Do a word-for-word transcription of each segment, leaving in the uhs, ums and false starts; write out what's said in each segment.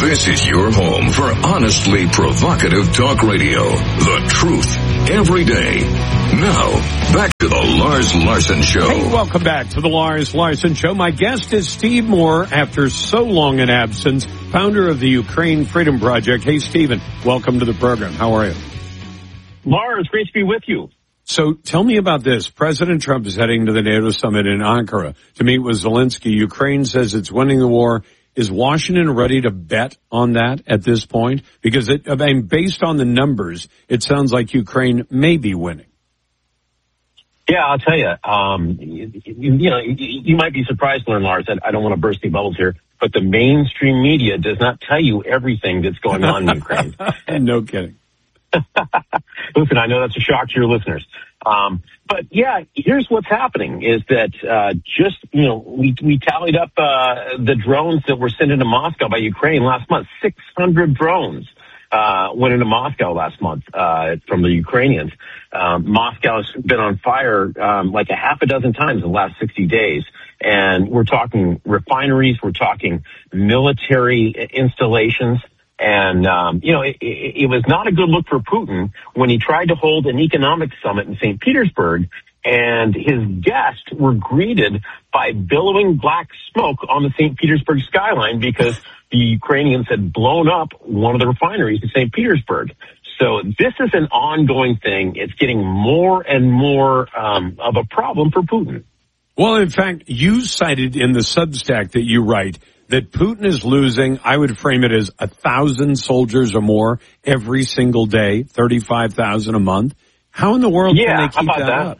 This is your home for honestly provocative talk radio. The truth every day. Now, back to the Lars Larson Show. Hey, welcome back to the Lars Larson Show. My guest is Steve Moore, after so long an absence, founder of the Ukraine Freedom Project. Hey, Stephen, welcome to the program. How are you? Lars, great to be with you. So tell me about this. President Trump is heading to the NATO summit in Ankara to meet with Zelensky. Ukraine says it's winning the war. Is Washington ready to bet on that at this point? Because it, I mean, based on the numbers, it sounds like Ukraine may be winning. Yeah, I'll tell you. Um, you, you know, you, you might be surprised to learn, Lars. I don't want to burst any bubbles here, but the mainstream media does not tell you everything that's going on in Ukraine. No kidding. Listen, I know that's a shock to your listeners. Um, but yeah, here's what's happening is that, uh, just, you know, we, we tallied up, uh, the drones that were sent into Moscow by Ukraine last month. six hundred drones, uh, went into Moscow last month, uh, from the Ukrainians. Um, Moscow's been on fire, um, like a half a dozen times in the last sixty days. And we're talking refineries. We're talking military installations. And, um, you know, it, it, it was not a good look for Putin when he tried to hold an economic summit in Saint Petersburg, and his guests were greeted by billowing black smoke on the Saint Petersburg skyline because the Ukrainians had blown up one of the refineries in Saint Petersburg. So this is an ongoing thing. It's getting more and more um, of a problem for Putin. Well, in fact, you cited in the Substack that you write that Putin is losing, I would frame it as a thousand soldiers or more every single day, thirty-five thousand a month. How in the world yeah, can they keep how about that, that up?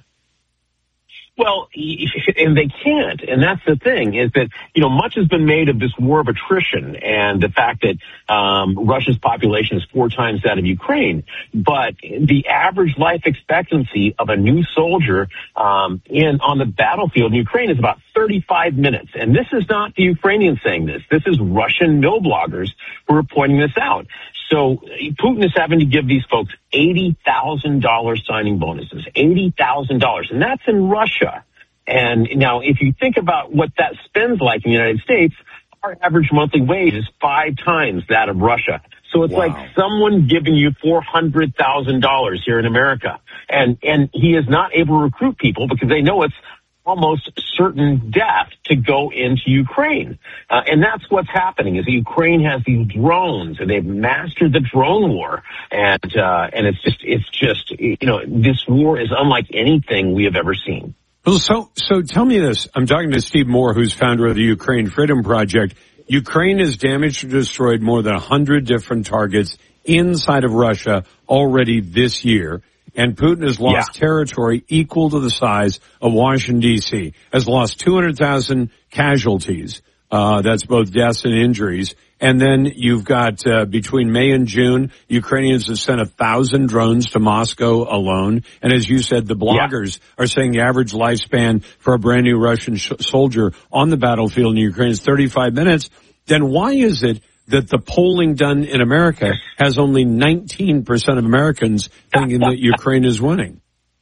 Well, and they can't, and that's the thing, is that, you know, much has been made of this war of attrition and the fact that um, Russia's population is four times that of Ukraine. But the average life expectancy of a new soldier um, in on the battlefield in Ukraine is about thirty-five minutes. And this is not the Ukrainians saying this. This is Russian mill bloggers who are pointing this out. So Putin is having to give these folks eighty thousand dollars signing bonuses, eighty thousand dollars, and that's in Russia. And now if you think about what that spends like in the United States, our average monthly wage is five times that of Russia. So it's wow. like someone giving you four hundred thousand dollars here in America. And, and he is not able to recruit people because they know it's almost certain death to go into Ukraine. Uh, and that's what's happening is Ukraine has these drones and they've mastered the drone war. And, uh, and it's just, it's just, you know, this war is unlike anything we have ever seen. Well, so, so tell me this. I'm talking to Steve Moore, who's founder of the Ukraine Freedom Project. Ukraine has damaged or destroyed more than one hundred different targets inside of Russia already this year. And Putin has lost yeah. territory equal to the size of Washington, D C, has lost two hundred thousand casualties. Uh, that's both deaths and injuries. And then you've got, uh, between May and June, Ukrainians have sent a thousand drones to Moscow alone. And as you said, the bloggers yeah. are saying the average lifespan for a brand new Russian sh- soldier on the battlefield in Ukraine is thirty-five minutes. Then why is it that the polling done in America has only nineteen percent of Americans thinking that Ukraine is winning?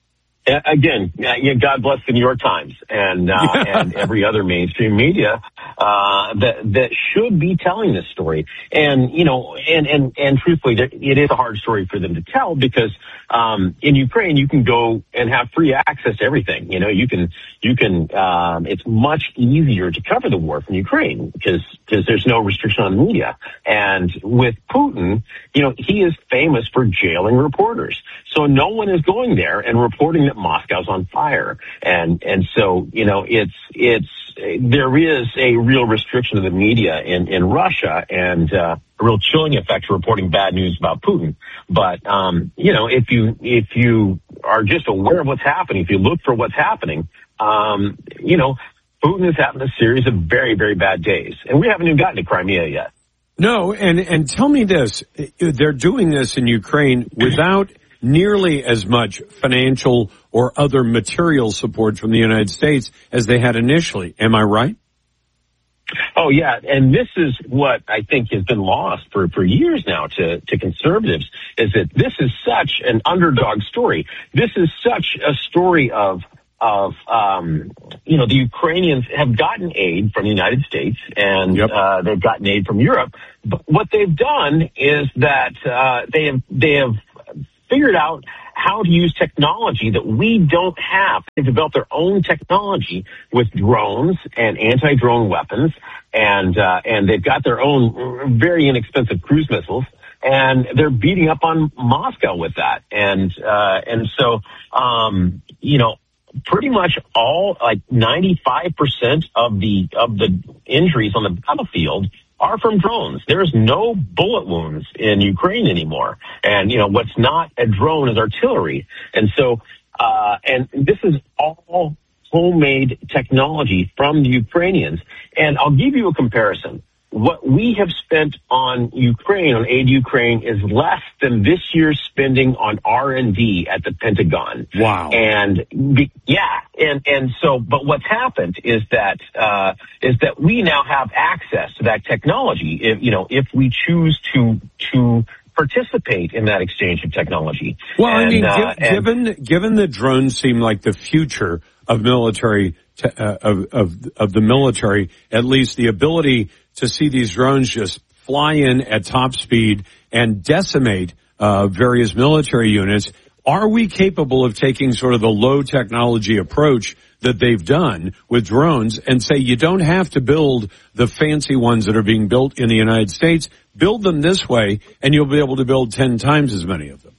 Again, God bless the New York Times and uh, and every other mainstream media uh, that that should be telling this story. And you know, and and and truthfully, it is a hard story for them to tell because um, in Ukraine you can go and have free access to everything. You know, you can you can. Um, it's much easier to cover the war from Ukraine because because there's no restriction on the media. And with Putin, you know, he is famous for jailing reporters. So no one is going there and reporting that Moscow's on fire. And, and so, you know, it's, it's, there is a real restriction of the media in, in Russia and, uh, a real chilling effect to reporting bad news about Putin. But, um, you know, if you, if you are just aware of what's happening, if you look for what's happening, um, you know, Putin is having a series of very, very bad days. And we haven't even gotten to Crimea yet. No. And, and tell me this, they're doing this in Ukraine without nearly as much financial or other material support from the United States as they had initially. Am I right? Oh, yeah. And this is what I think has been lost for, for years now to, to conservatives, is that this is such an underdog story. This is such a story of of, um, you know, the Ukrainians have gotten aid from the United States, and yep. uh, they've gotten aid from Europe. But what they've done is that uh, they have they have figured out how to use technology that we don't have. They've developed their own technology with drones and anti-drone weapons, and uh, and they've got their own very inexpensive cruise missiles, and they're beating up on Moscow with that. And uh, and so, um, you know, pretty much all, like ninety-five percent of the of the injuries on the battlefield are from drones. There's no bullet wounds in Ukraine anymore. And, you know, what's not a drone is artillery. And so, uh, and this is all homemade technology from the Ukrainians. And I'll give you a comparison. What we have spent on Ukraine, on aid to Ukraine, is less than this year's spending on R and D at the Pentagon. Wow. And be, yeah, and and so, but what's happened is that uh, is that we now have access to that technology. If you know, if we choose to to participate in that exchange of technology. Well, and, I mean, uh, give, given given that drones seem like the future of military te- uh, of of of the military, at least the ability to see these drones just fly in at top speed and decimate uh, various military units. Are we capable of taking sort of the low technology approach that they've done with drones and say you don't have to build the fancy ones that are being built in the United States, build them this way, and you'll be able to build ten times as many of them?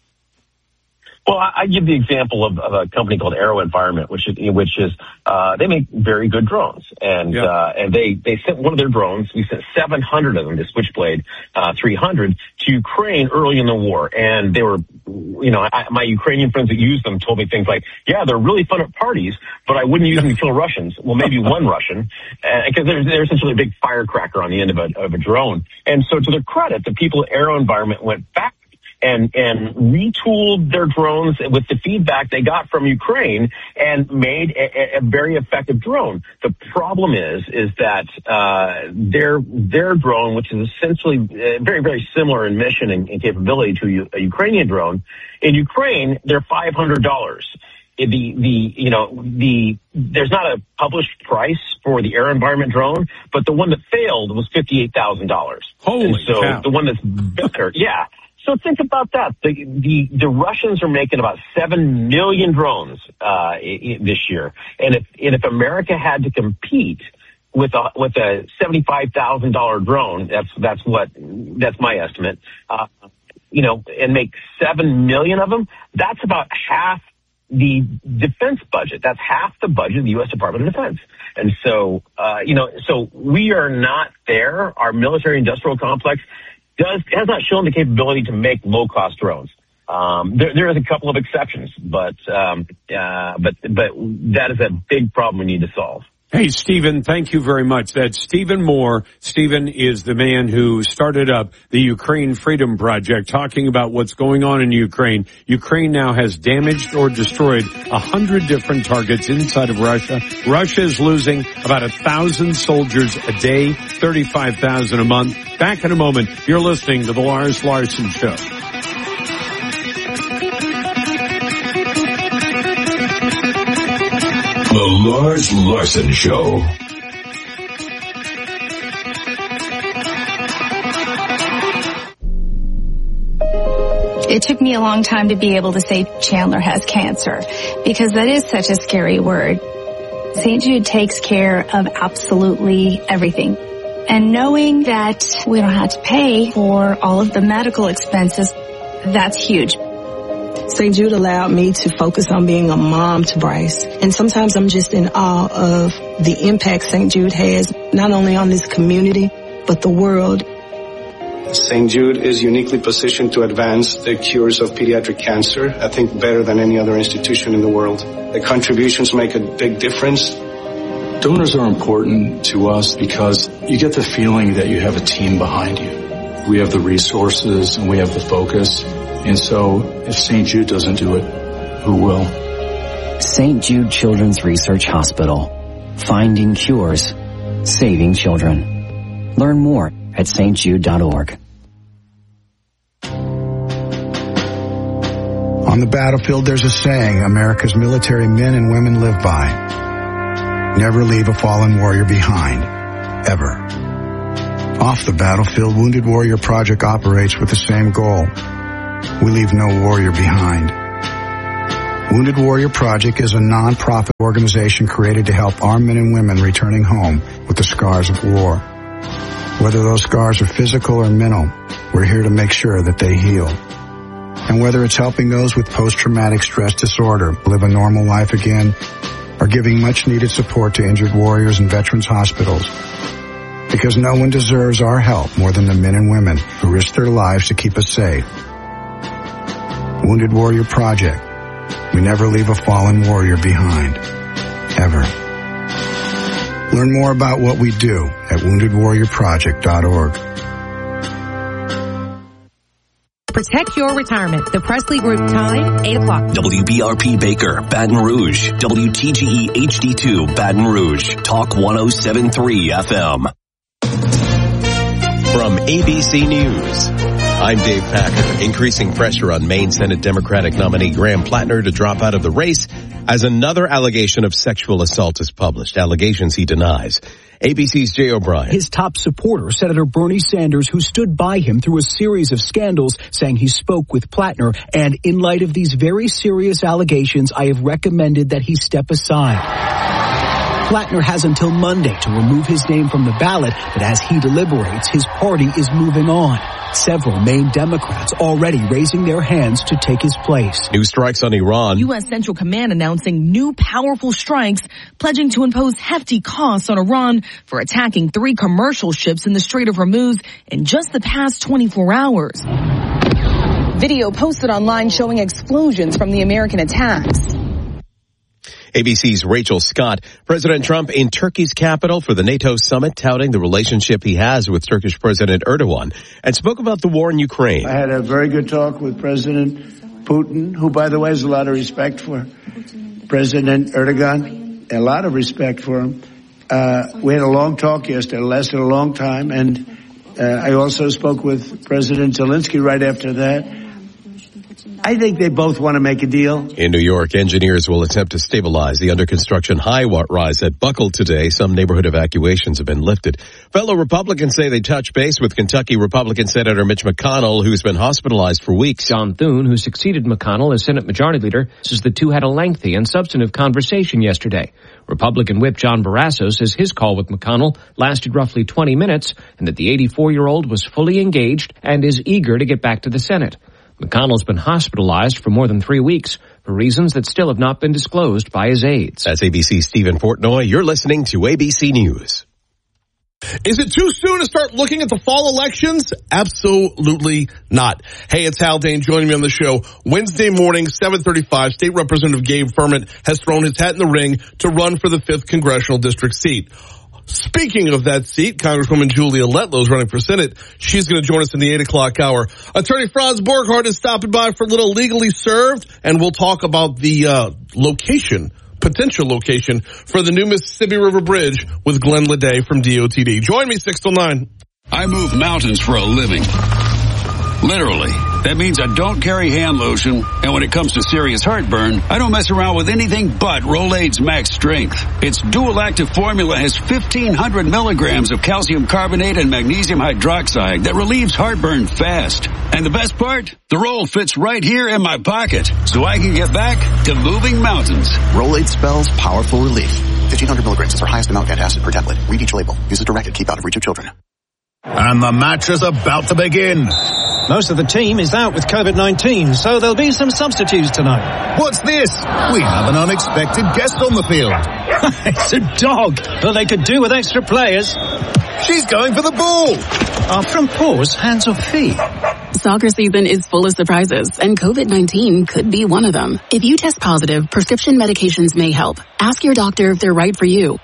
Well, I, I give the example of, of a company called AeroVironment, which is, which is, uh, they make very good drones. And, yeah. uh, and they, they sent one of their drones, we sent seven hundred of them, the Switchblade, uh, three hundred to Ukraine early in the war. And they were, you know, I, my Ukrainian friends that used them told me things like, yeah, they're really fun at parties, but I wouldn't use them to kill Russians. Well, maybe one Russian, because uh, they're, they're essentially a big firecracker on the end of a, of a drone. And so to their credit, the people at AeroVironment went back and and retooled their drones with the feedback they got from Ukraine and made a, a very effective drone. The problem is is that uh their their drone, which is essentially uh, very, very similar in mission and, and capability to a, a Ukrainian drone, in Ukraine, they're five hundred dollars. The, the, you know, the, there's not a published price for the AeroVironment drone, but the one that failed was fifty-eight thousand dollars. Holy and so cow. The one that's better, yeah. So think about that. The, the, the Russians are making about seven million drones, uh, this year. And if, and if America had to compete with a, with a seventy-five thousand dollars drone, that's, that's what, that's my estimate, uh, you know, and make seven million of them, that's about half the defense budget. That's half the budget of the U S Department of Defense. And so, uh, you know, so we are not there. Our military industrial complex does has not shown the capability to make low-cost drones. Um, there, there is a couple of exceptions, but um, uh, but but that is a big problem we need to solve. Hey, Stephen, thank you very much. That's Stephen Moore. Stephen is the man who started up the Ukraine Freedom Project, talking about what's going on in Ukraine. Ukraine now has damaged or destroyed a hundred different targets inside of Russia. Russia is losing about a thousand soldiers a day, thirty-five thousand a month. Back in a moment. You're listening to the Lars Larson Show. The Lars Larson Show. It took me a long time to be able to say Chandler has cancer, because that is such a scary word. Saint Jude takes care of absolutely everything. And knowing that we don't have to pay for all of the medical expenses, that's huge. Saint Jude allowed me to focus on being a mom to Bryce. And sometimes I'm just in awe of the impact Saint Jude has, not only on this community, but the world. Saint Jude is uniquely positioned to advance the cures of pediatric cancer, I think better than any other institution in the world. The contributions make a big difference. Donors are important to us because you get the feeling that you have a team behind you. We have the resources and we have the focus. And so if Saint Jude doesn't do it, who will? Saint Jude Children's Research Hospital. Finding cures. Saving children. Learn more at s t jude dot org. On the battlefield, there's a saying America's military men and women live by. Never leave a fallen warrior behind. Ever. Off the battlefield, Wounded Warrior Project operates with the same goal. We leave no warrior behind. Wounded Warrior Project is a non-profit organization created to help our men and women returning home with the scars of war. Whether those scars are physical or mental, we're here to make sure that they heal. And whether it's helping those with post-traumatic stress disorder live a normal life again, or giving much-needed support to injured warriors in veterans' hospitals, because no one deserves our help more than the men and women who risk their lives to keep us safe. Wounded Warrior Project. We never leave a fallen warrior behind. Ever. Learn more about what we do at wounded warrior project dot org. Protect your retirement. The Presley Group time, eight o'clock. W B R P Baker, Baton Rouge. W T G E H D two, Baton Rouge. Talk one oh seven point three F M. From A B C News, I'm Dave Packer. Increasing pressure on Maine Senate Democratic nominee Graham Plattner to drop out of the race as another allegation of sexual assault is published. Allegations he denies. A B C's Jay O'Brien. His top supporter, Senator Bernie Sanders, who stood by him through a series of scandals, saying he spoke with Plattner. And in light of these very serious allegations, I have recommended that he step aside. Plattner has until Monday to remove his name from the ballot, but as he deliberates, his party is moving on. Several Maine Democrats already raising their hands to take his place. New strikes on Iran. U S Central Command announcing new powerful strikes, pledging to impose hefty costs on Iran for attacking three commercial ships in the Strait of Hormuz in just the past twenty-four hours. Video posted online showing explosions from the American attacks. A B C's Rachel Scott. President Trump in Turkey's capital for the NATO summit, touting the relationship he has with Turkish President Erdogan, and spoke about the war in Ukraine. I had a very good talk with President Putin, who, by the way, has a lot of respect for President Erdogan, a lot of respect for him. Uh, we had a long talk yesterday. It lasted a long time. And uh, I also spoke with President Zelensky right after that. I think they both want to make a deal. In New York, engineers will attempt to stabilize the under-construction high-rise that buckled today. Some neighborhood evacuations have been lifted. Fellow Republicans say they touched base with Kentucky Republican Senator Mitch McConnell, who's been hospitalized for weeks. John Thune, who succeeded McConnell as Senate Majority Leader, says the two had a lengthy and substantive conversation yesterday. Republican Whip John Barrasso says his call with McConnell lasted roughly twenty minutes and that the eighty-four-year-old was fully engaged and is eager to get back to the Senate. McConnell's been hospitalized for more than three weeks for reasons that still have not been disclosed by his aides. That's A B C's Stephen Portnoy. You're listening to A B C News. Is it too soon to start looking at the fall elections? Absolutely not. Hey, it's Hal Dane joining me on the show. Wednesday morning, seven thirty-five, State Representative Gabe Furman has thrown his hat in the ring to run for the fifth Congressional District seat. Speaking of that seat, Congresswoman Julia Letlow is running for Senate. She's going to join us in the eight o'clock hour. Attorney Franz Borghardt is stopping by for a little Legally Served, and we'll talk about the uh, location, potential location, for the new Mississippi River Bridge with Glenn Leday from D O T D. Join me six till nine. I move mountains for a living. Literally. That means I don't carry hand lotion, and when it comes to serious heartburn, I don't mess around with anything but Rolaids Max Strength. Its dual active formula has fifteen hundred milligrams of calcium carbonate and magnesium hydroxide that relieves heartburn fast. And the best part? The roll fits right here in my pocket, so I can get back to moving mountains. Rolaids spells powerful relief. fifteen hundred milligrams is our highest amount of antacid per tablet. Read each label. Use as directed. Keep out of reach of children. And the match is about to begin. Most of the team is out with COVID nineteen, so there'll be some substitutes tonight. What's this? We have an unexpected guest on the field. It's a dog. Well, they could do with extra players. She's going for the ball. Our front paws, hands or feet. Soccer season is full of surprises, and COVID nineteen could be one of them. If you test positive, prescription medications may help. Ask your doctor if they're right for you.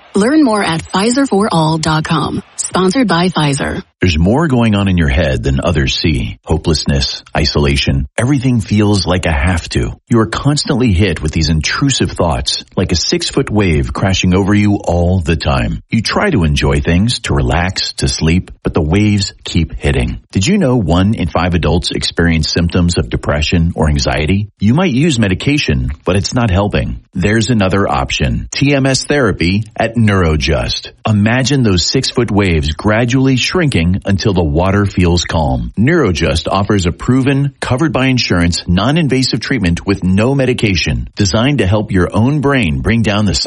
Learn more at Pfizer for all dot com. Sponsored by Pfizer. There's more going on in your head than others see. Hopelessness, isolation, everything feels like a have to. You are constantly hit with these intrusive thoughts, like a six-foot wave crashing over you all the time. You try to enjoy things, to relax, to sleep, but the waves keep hitting. Did you know one in five adults experience symptoms of depression or anxiety? You might use medication, but it's not helping. There's another option. T M S therapy at Neurojust. Imagine those six-foot waves gradually shrinking until the water feels calm. Neurojust offers a proven, covered by insurance, non-invasive treatment with no medication, designed to help your own brain bring down the